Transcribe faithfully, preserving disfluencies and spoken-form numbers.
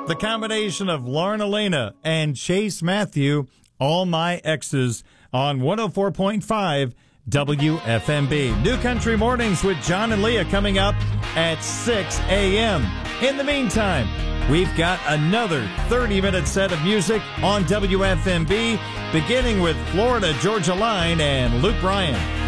The combination of Lauren Elena and Chase Matthew, All My Exes, on one oh four point five W F M B. New Country Mornings with John and Leah coming up at six a.m. In the meantime, we've got another thirty-minute set of music on W F M B, beginning with Florida Georgia Line and Luke Bryan.